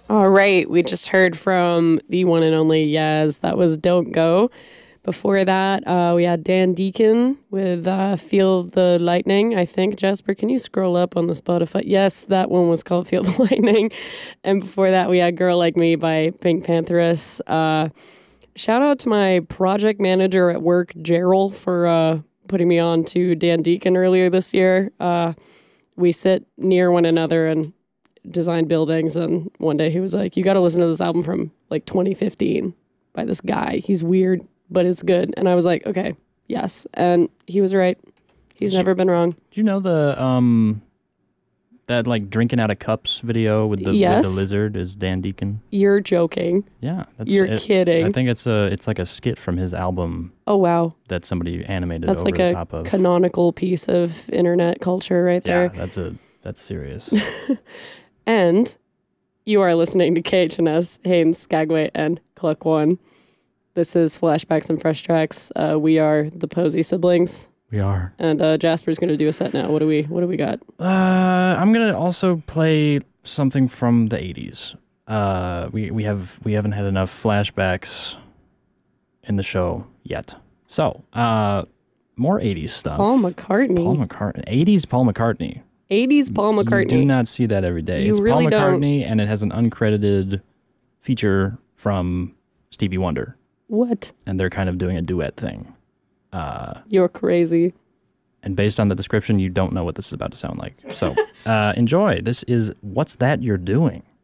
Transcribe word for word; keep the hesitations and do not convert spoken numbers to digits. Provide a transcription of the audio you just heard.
All right, we just heard from the one and only Yaz. That was Don't Go. Before that, uh, we had Dan Deacon with uh, Feel the Lightning, I think. Jasper, can you scroll up on the Spotify? Yes, that one was called Feel the Lightning. And before that, we had Girl Like Me by Pink Pantheress. Uh, shout out to my project manager at work, Gerald, for uh, putting me on to Dan Deacon earlier this year. Uh, we sit near one another and design buildings, and one day he was like, you got to listen to this album from like twenty fifteen by this guy. He's weird, but it's good. And I was like, okay, yes. And he was right. He's Did never you, been wrong. Do you know the um that like drinking out of cups video with the Yes. with the lizard is Dan Deacon? You're joking. Yeah, that's You're it, kidding. I think it's a it's like a skit from his album Oh, wow. that somebody animated That's over like the a top of. canonical piece of internet culture right Yeah, there. that's a that's serious. And you are listening to K H N S, Haynes, Skagway, and Cluck One. This is Flashbacks and Fresh Tracks. Uh, we are the Posey siblings. We are. And uh, Jasper's going to do a set now. What do we What do we got? Uh, I'm gonna also play something from the eighties. Uh, we we have we haven't had enough flashbacks in the show yet. So, uh, more eighties stuff. Paul McCartney. Paul McCartney. eighties Paul McCartney. eighties Paul McCartney. You do not see that every day. You it's really Paul don't. McCartney, and it has an uncredited feature from Stevie Wonder, What? and they're kind of doing a duet thing. Uh, You're crazy. and based on the description, you don't know what this is about to sound like. So, uh, enjoy. This is What's That You're Doing?